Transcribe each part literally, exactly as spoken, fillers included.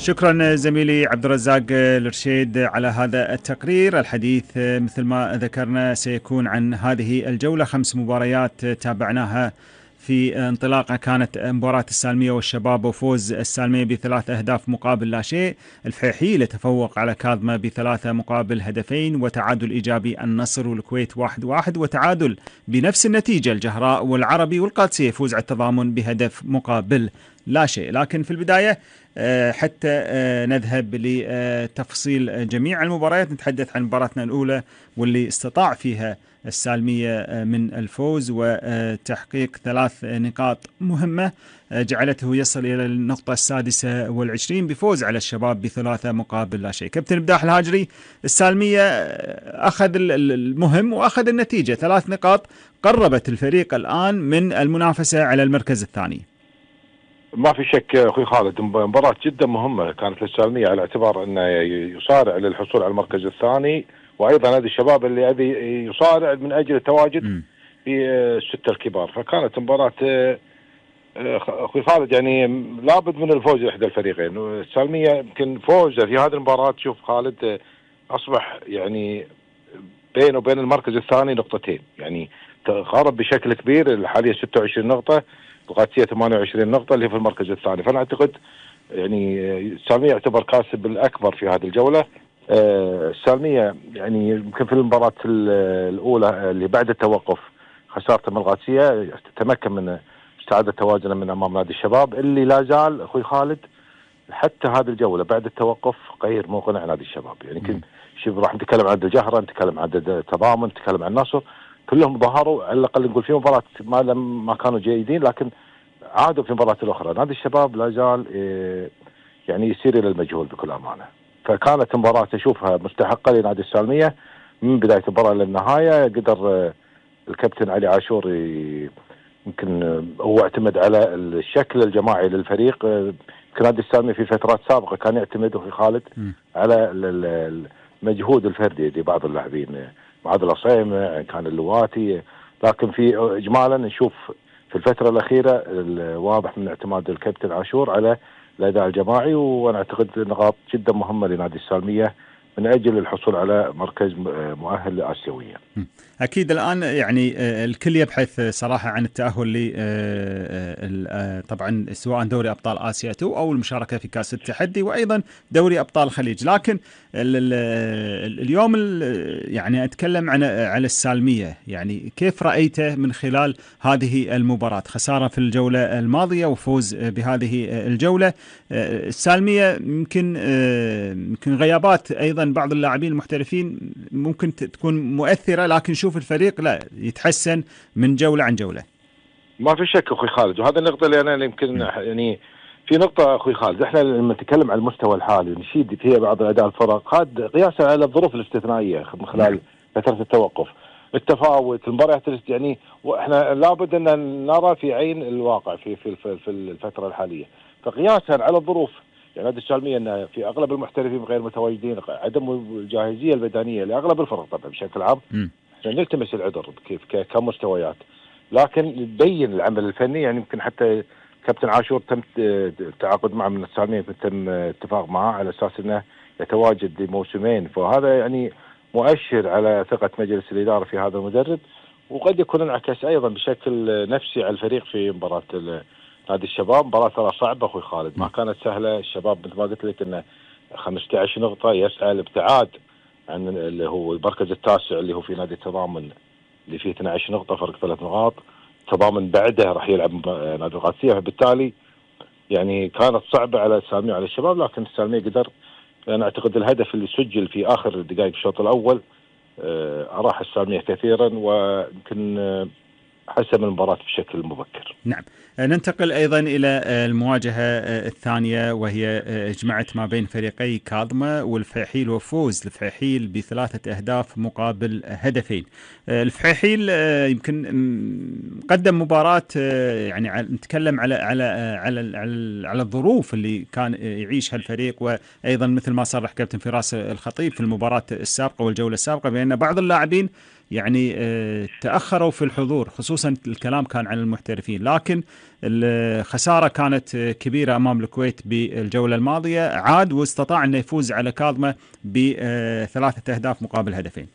شكرا زميلي عبد الرزاق الرشيد على هذا التقرير. الحديث مثل ما ذكرنا سيكون عن هذه الجولة، خمس مباريات تابعناها في انطلاقة كانت مباراة السالمية والشباب وفوز السالمية بثلاث أهداف مقابل لا شيء، الفيحيل يتفوق على كاظمة بثلاثة مقابل هدفين، وتعادل إيجابي النصر والكويت واحد واحد، وتعادل بنفس النتيجة الجهراء والعربي والقادسية يفوز على التضامن بهدف مقابل لا شيء. لكن في البداية حتى نذهب لتفصيل جميع المباريات نتحدث عن مباراتنا الأولى واللي استطاع فيها السالمية من الفوز وتحقيق ثلاث نقاط مهمة جعلته يصل إلى النقطة السادسة والعشرين بفوز على الشباب بثلاثة مقابل لا شيء. كابتن بداح الهاجري، السالمية أخذ المهم وأخذ النتيجة، ثلاث نقاط قربت الفريق الآن من المنافسة على المركز الثاني. ما في شك اخوي خالد، مباراة جدا مهمة كانت للسالمية على اعتبار انه يصارع للحصول على المركز الثاني، وايضا هذه الشباب اللي ابي يصارع من اجل التواجد م. في الستة الكبار. فكانت مباراة اخوي خالد يعني لابد من الفوز لاحدى الفريقين. السالمية يمكن فوزه في هذه المباراة تشوف خالد اصبح يعني بينه وبين المركز الثاني نقطتين، يعني تقارب بشكل كبير، حاليا ستة وعشرين نقطة، القادسية ثمانية وعشرين نقطة اللي في المركز الثاني. فأنا أعتقد يعني السالمية يعتبر كاسب الأكبر في هذه الجولة. آه السالمية يعني يمكن في المباراة الأولى اللي بعد التوقف خسارته من القادسية تمكن من استعادة توازنه من أمام نادي الشباب اللي لا زال أخوي خالد حتى هذه الجولة بعد التوقف غير مقنع نادي الشباب. يعني يمكن شوف راح نتكلم عن الجهرة، نتكلم عن التضامن، نتكلم عن النصر، كلهم ظهروا على الأقل نقول في مباراة ما لم ما كانوا جيدين، لكن عادوا في المباراة الأخرى. نادي الشباب لا زال يعني يسير إلى المجهول بكل أمانة. فكانت مباراة أشوفها مستحقة لنادي السالمية من بداية المباراة للنهاية. قدر الكابتن علي عاشور يمكن هو اعتمد على الشكل الجماعي للفريق. يمكن نادي السالمية في فترات سابقة كان يعتمد في خالد على المجهود الفردي لبعض اللاعبين، معاذ العصيمة كان اللواتي، لكن في إجمالا نشوف في الفترة الأخيرة واضح من اعتماد الكابتن عاشور على الأداء الجماعي، وأنا أعتقد نقاط جدا مهمة لنادي السالمية من أجل الحصول على مركز مؤهل لآسيوية. أكيد الآن يعني الكل يبحث صراحة عن التأهل ل طبعا سواء دوري أبطال آسيا أو المشاركة في كأس التحدي وأيضا دوري أبطال الخليج. لكن اليوم يعني أتكلم عن على السالمية، يعني كيف رأيته من خلال هذه المباراة؟ خسارة في الجولة الماضية وفوز بهذه الجولة. السالمية يمكن يمكن غيابات أيضا بعض اللاعبين المحترفين ممكن تكون مؤثرة، لكن شوف الفريق لا يتحسن من جولة عن جولة. ما في شك أخوي خالد، وهذا النقطة اللي أنا يمكن يعني في نقطة أخوي خالد، إحنا لما نتكلم عن المستوى الحالي نشيد فيها بعض أداء الفرق هذا قياسا على الظروف الاستثنائية من خلال فترة التوقف، التفاوت، المباريات يعني، وإحنا لابد أن نرى في عين الواقع في في في الفترة الحالية. فقياسا على الظروف يعني نادي السالمية أن في أغلب المحترفين غير متواجدين، عدم الجاهزية البدنية لأغلب الفرق طبعا بشكل عام، نلتمس العذر كيف كمستويات، لكن يبين العمل الفني. يعني يمكن حتى كابتن عاشور تم التعاقد معه من السالمية، تم اتفاق معه على أساس أنه يتواجد لموسمين، فهذا يعني مؤشر على ثقة مجلس الإدارة في هذا المدرب، وقد يكون انعكس أيضا بشكل نفسي على الفريق في مباراة نادي الشباب. مباراة ترى صعبة أخوي خالد، ما كانت سهلة. الشباب مثل ما قلت لك إنه خمسة عشر نقطة، يسعى الابتعاد عن اللي هو المركز التاسع اللي هو في نادي التضامن اللي فيه اثنتي عشرة نقطة، فرق ثلاث نقاط. التضامن بعده راح يلعب نادي القادسية، فبالتالي يعني كانت صعبة على السالمية على الشباب، لكن السالمية قدر. أنا أعتقد الهدف اللي سجل في آخر دقائق الشوط الأول أراح السالمية كثيرا، ويمكن حسم المباراة بشكل مبكر. نعم، ننتقل أيضا إلى المواجهة الثانية وهي جمعت ما بين فريقي كاظمة والفيحيل وفوز الفيحيل بثلاثة أهداف مقابل هدفين. الفيحيل يمكن قدم مباراة يعني نتكلم على على على على, على الظروف اللي كان يعيشها الفريق، وأيضا مثل ما صرح كابتن فراس الخطيب في المباراة السابقة والجولة السابقة بأن بعض اللاعبين يعني تأخروا في الحضور، خصوصا الكلام كان عن المحترفين، لكن الخسارة كانت كبيرة أمام الكويت بالجولة الماضية، عاد واستطاع أن يفوز على كاظمة بثلاثة أهداف مقابل هدفين.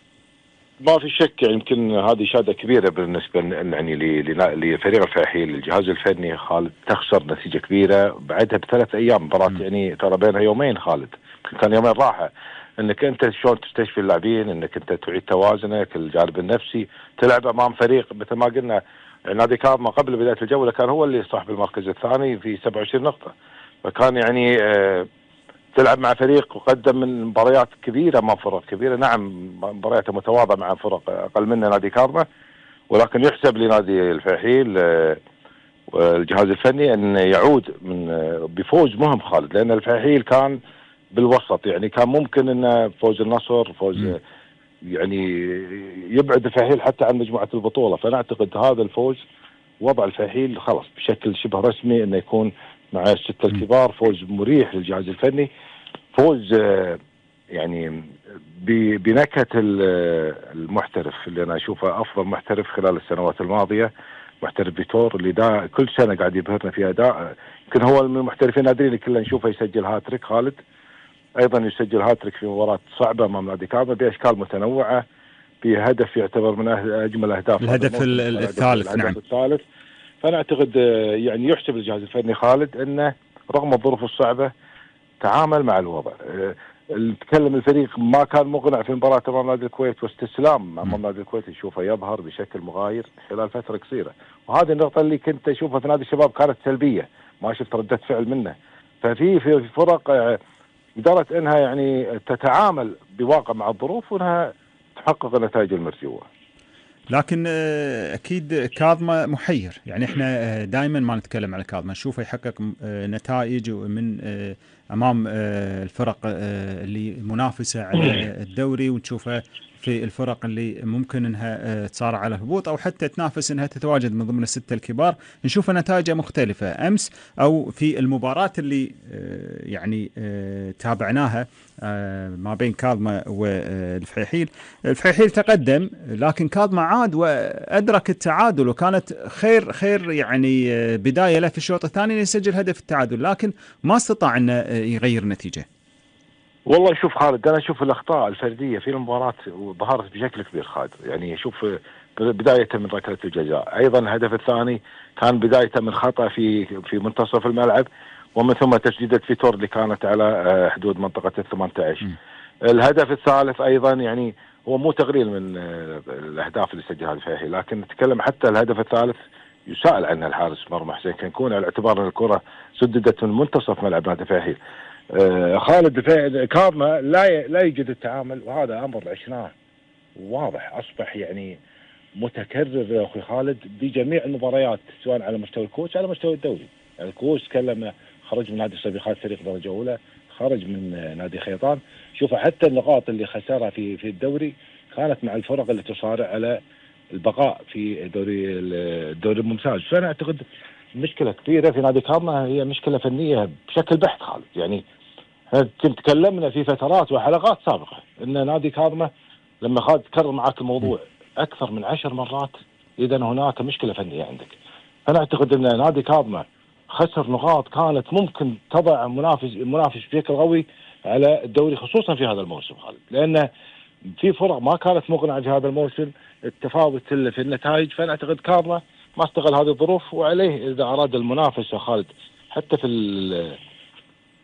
ما في شك، يمكن هذه شهادة كبيرة بالنسبة يعني لفريق الفلاحين. الجهاز الفني خالد تخسر نتيجة كبيرة بعدها بثلاث أيام مباراة، يعني ترى بينها يومين خالد، كان يومين راحة. انك انت شلون تستشفي اللاعبين، انك انت تعيد توازنك، الجانب النفسي، تلعب امام فريق مثل ما قلنا نادي كاظمة قبل بداية الجولة كان هو اللي صاحب المركز الثاني في سبعة وعشرين نقطة، فكان يعني آه تلعب مع فريق وقدم من مباريات كبيرة مع فرق كبيرة. نعم مبارياته متواضعة مع فرق أقل منه نادي كاظمة، ولكن يحسب لنادي الفلاحين والجهاز الفني أن يعود من بفوز مهم خالد، لأن الفلاحين كان بالوسط، يعني كان ممكن أن فوز النصر فوز م. يعني يبعد الفلاحين حتى عن مجموعة البطولة. فأنا أعتقد هذا الفوز وضع الفلاحين خلاص بشكل شبه رسمي أنه يكون مع الستة الكبار، فوز مريح للجهاز الفني، فوز يعني بنكهة المحترف اللي أنا أشوفه أفضل محترف خلال السنوات الماضية، محترف فيتور اللي دا كل سنة قاعد يبهرنا في أداء. يمكن هو من المحترفين النادرين اللي كلنا نشوفه يسجل هاتريك خالد، أيضا يسجل هاتريك في مباراة صعبة أمام نادي كاظمة بأشكال متنوعة، في هدف يعتبر من أجمل أهداف الهدف الثالث. الهدف نعم الثالث. فأنا أعتقد يعني يحسب الجهاز الفني خالد أنه رغم الظروف الصعبة تعامل مع الوضع. نتكلم الفريق ما كان مقنع في مباراة أمام نادي الكويت، واستسلام أمام نادي الكويت نشوفه يظهر بشكل مغاير خلال فترة قصيرة، وهذه النقطة اللي كنت أشوفها في نادي الشباب كانت سلبية، ما شفت ردة فعل منه. ففي في فرق قدرت أنها يعني تتعامل بواقع مع الظروف وأنها تحقق النتائج المرجوة. لكن أكيد كاظمة محير، يعني إحنا دائما ما نتكلم على كاظمة نشوفه يحقق نتائج من أمام الفرق اللي منافسة على الدوري، ونشوفه في الفرق اللي ممكن انها تصارع على الهبوط او حتى تنافس انها تتواجد من ضمن الستة الكبار، نشوف نتائج مختلفة. امس او في المباراة اللي يعني تابعناها ما بين كاظمة والفحيحيل، الفحيحيل تقدم لكن كاظمة عاد وادرك التعادل، وكانت خير خير يعني بداية له في الشوط الثاني يسجل هدف التعادل، لكن ما استطاع انه يغير النتيجة. والله شوف خالد، أنا أشوف الأخطاء الفردية في المباراة ظهرت بشكل كبير خالد، يعني شوف بداية من ركلة الجزاء، أيضا الهدف الثاني كان بداية من خطأ في في منتصف الملعب، ومن ثم تسديدة فيتور اللي كانت على حدود منطقة الثمانية عشر. الهدف الثالث أيضا يعني هو مو تقليل من الأهداف اللي سجلها الفلاحين، لكن نتكلم حتى الهدف الثالث يسأل عنه الحارس مرمى حسين كنكون، على اعتبار أن الكرة سددت من منتصف ملعب نادي الفلاحين. آه خالد كاظمة لا لا يوجد التعامل، وهذا امر عشناه واضح اصبح يعني متكرر يا اخوي خالد بجميع المباريات، سواء على مستوى الكوس على مستوى الدوري. يعني الكوس كلم خرج من نادي الصبيحات فريق درجه اولى، خرج من نادي خيطان، شوف حتى النقاط اللي خسرها في في الدوري كانت مع الفرق اللي تصارع على البقاء في الدوري الدوري الممتاز. فانا اعتقد مشكلة كبيرة في نادي كاظمة هي مشكلة فنية بشكل بحت خالد. يعني كنت تكلمنا في فترات وحلقات سابقة ان نادي كاظمة لما خالد تكرر معك الموضوع اكثر من عشر مرات، اذا هناك مشكلة فنية عندك. انا اعتقد ان نادي كاظمة خسر نقاط كانت ممكن تضع منافس منافس بشكل قوي على الدوري، خصوصا في هذا الموسم خالد، لان في فرق ما كانت مقنعة في هذا الموسم، التفاوت في النتائج. فانا اعتقد كاظمة ما استغل هذه الظروف، وعليه اذا اراد المنافسه خالد حتى في